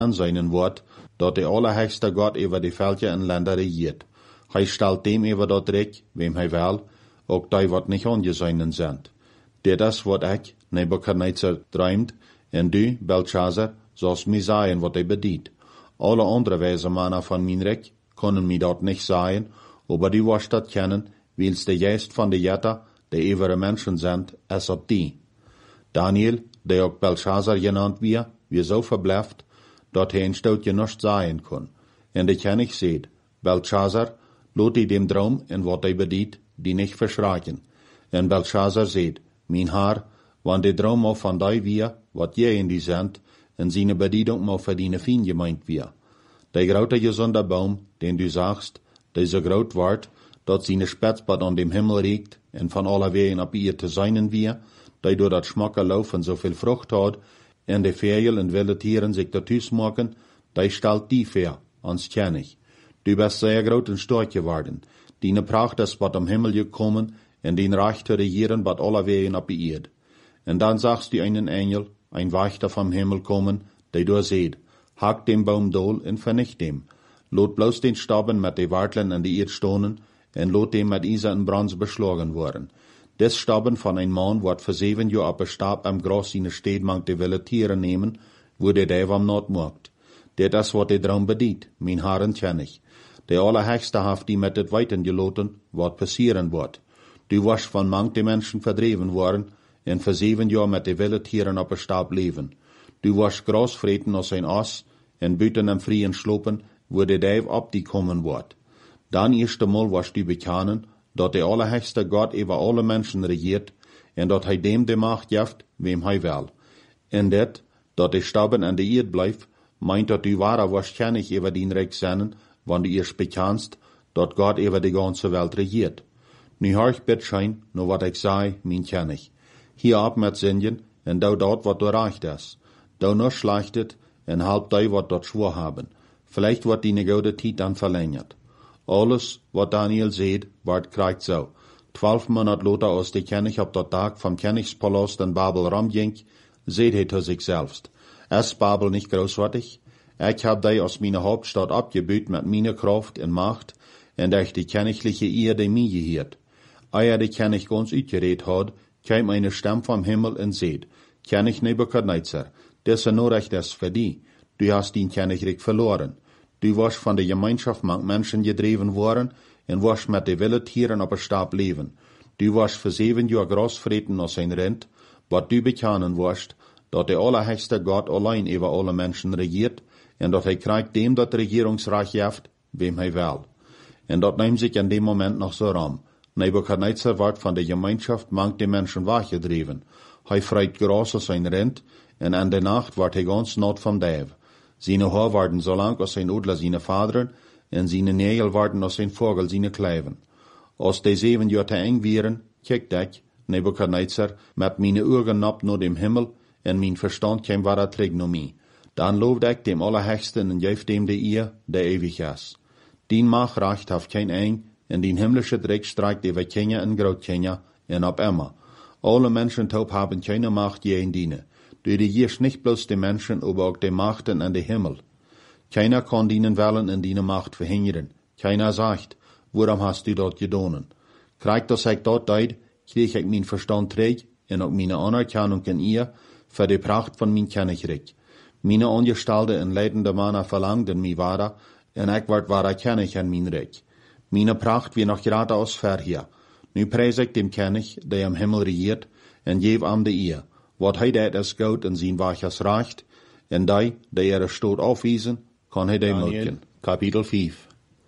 zijn wordt, dat de Allerhöchste God over de velden en landen regiert. Hij stelt dem over dat rijk, wem hij wil, ook die wat niet ongezeinen zijn. Dit is wat ik, Nebuchadnezzar, träumt, en du, Belshazzar, zoals mij zeggen wat hij bedient. Alle andere wijze mannen van mijn rijk kunnen mij dat niet zeggen, aber du wirst dat kennen, wils de geest van de Jetta, de over mensen zijn, is op die. Daniel, die ook Belshazzar genannt wird, wie so verblijft, dat hij een stootje niet zeggen kon. En de König zegt, Belshazzar, laat die dem droom en wat hij bedient, die nicht verschraken. En Belshazzar zegt, mijn Herr, wann de droom mal van die wir, wat jij in die zendt, en zijn bediening mal voor die Fien gemeint wir. De grote gezonde boom, den du sagst, die so groot wordt, dat zijn spetsbad aan dem Himmel riekt, en van alle wegen op ihr te zijn wir, die door dat schmakke laufen zoveel vrucht had, en de vegel en wilde tieren zich daartussen maken, die stelt die ver, ans König. Du bist sehr groot en stark geworden, die Pracht ist wat am Himmel gekommen, en die Reich te regieren wat alle wegen op die Erde. En dan sagst du einen Engel, ein Wächter vom Himmel kommen, der du seht, hack dem Baum dool en vernicht dem. Lot bloß den Staben mit de Wartlen an die Erde stonen, en lot dem mit Isa en Brons beschlagen worden. Des Staben von ein Mann wordt voor 7 Jahr op een Stab am Gras in de Stad mangt de willen Tieren nemen, wo de Däv am Nord mocht. Dit is wat de droom bedient, mijn Herren König. De Allerhöchste haft die met het weiten geloten, wat passieren wordt. Du was van mangt de mensen verdreven worden, en voor 7 Jahr met de wilde Tieren op een Stab leven. Du was Gras vreten als een as, en buiten am vrien slopen, wo de Däv op die kommen wordt. Dan eerste Mal was du bekennen, dat de Allerhöchste God over alle mensen regiert, en dat hij dem de macht geeft, wem hij wil. En dat de Staben an de Erde blijft, meint dat du wahrer waarschijnlijk over die Reich zijn, wanneer du eerst bekennst, dat God over de ganze Welt regiert. Nu horch bitte schijn, nur wat ik zei, mijn König. Hierop met zingen, en dou dat wat du recht is. Dou nur schlechtet, en halb die wat dort schwor haben. Vielleicht wordt die gouden tijd dan verlängert. Alles, wat Daniel seht, wordt krijgt zo. 12 Monate later, als de König op dat Tag vom Königspalast in Babel rumging, seht hij zu sich selbst. Ist Babel nicht großartig? Ich hab die aus meiner Hauptstadt abgebüht mit meiner Kraft und Macht, en durch die königliche Erde mir gehiert. Eer de König ganz uitgereed had, kwam eine Stimme vom Himmel en seht, König Nebuchadnezzar, desse Nachricht ist für die, du hast den Königreich verloren. Du warst von der Gemeinschaft mit Menschen gedreven worden en warst mit de wilde Tieren op een Stab leven. Du warst für 7 Jahr Gras vreten als ein Rind, wat du bekennen warst, dat de Allerhöchste Gott allein über alle Menschen regiert, en dat hij krijgt dem dat Regierungsreich geeft, wem hij wil. En dat neemt zich in dem Moment nog zo ram. Nebuchadnezzar wordt van de Gemeinschaft mangt de Menschen weggedreven. Hij vreit Gras als ein Rind, en an de Nacht wordt hij ganz nat vom Däv. Seine Haar worden so lang als zijn Odler seine Vaderen, en seine Nägel worden als zijn Vogel seine Kleiven. Als de 7 Jaar te eng wieren, kijkt ik, Nebuchadnezzar, met meine Augen nap naar dem Himmel, en mijn verstand kwam waar terug naar mij. Dan loofde ik dem Allerhöchsten en geef dem de eer, der ewig is. Dien macht recht heeft geen eng, en dien himmlische Dreck streikt über Kenia en Groot-Kenia, en op Emma. Alle Menschen taub haben keine Macht je in dienen. Du regierst nicht bloß die Menschen, aber auch die Machten an den Himmel. Keiner kann dienen wollen und deine Macht verhindern. Keiner sagt, warum hast du dort gedonen? Kriegt das ich dort deid, krieg ich mein Verstand träg und auch meine Anerkennung in ihr für die Pracht von mein Königreich. Meine Angestellte und leitende Männer verlangten mich wahrer, und ich ward wahrer König an mein Reich. Meine Pracht wie noch gerade aus hier. Nu preis ich dem König, der am Himmel regiert, und geb am de eer. Wat hij dat is goud en zijn waches recht, en die, der stoot aufwiesen, kann hij die melken. Kapitel 5.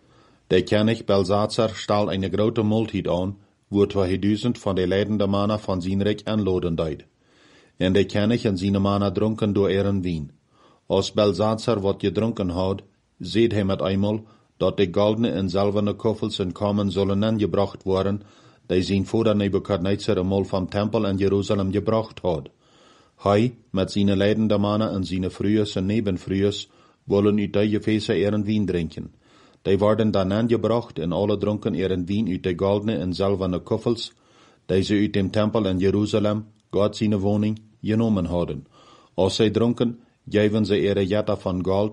Der König Belshazzar stahl eine grote Multitude an, wo 2000 von de leidende Männer von zijn Reich anloden deed. En der König en zijn Männer dronken door ihren Wien. Als Belshazzar wat gedronken had, seht hij met einmal, dat de goldene en zilverne koffels en kamen zullen aangebracht worden, die zijn vader Nebuchadnezzar eenmaal vom Tempel in Jerusalem gebracht had. Hij, met zijn leidende mannen en zijn vrouwen en nebenvrouwen, wollen uit die gefäße ihren Wien drinken. Die worden dan aangebracht en alle dronken ihren Wien uit de goldene en zilverne koffels, die ze uit dem Tempel in Jerusalem, Gott seine Wohnung, genomen hadden. Als zij dronken, geven ze ihre Jetter von Gold